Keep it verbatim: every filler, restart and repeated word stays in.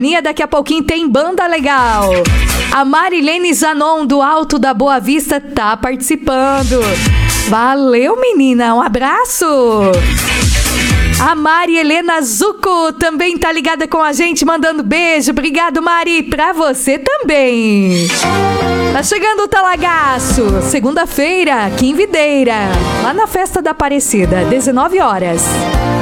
Nia, daqui a pouquinho tem banda legal. A Marilene Zanon, do Alto da Boa Vista, tá participando. Valeu, menina. Um abraço. A Mari Helena Zucco também tá ligada com a gente, mandando beijo. Obrigado, Mari. Pra você também. Tá chegando o Talagaço. Segunda-feira, aqui em Videira. Lá na Festa da Aparecida, dezenove horas.